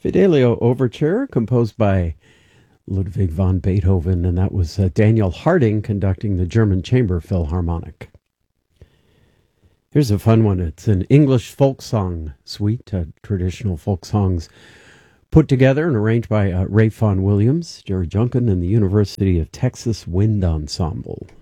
Fidelio Overture, composed by Ludwig van Beethoven, and that was Daniel Harding conducting the German Chamber Philharmonic. Here's a fun one. It's an English folk song suite, traditional folk songs put together and arranged by Ray Vaughan Williams, Jerry Junkin, and the University of Texas Wind Ensemble.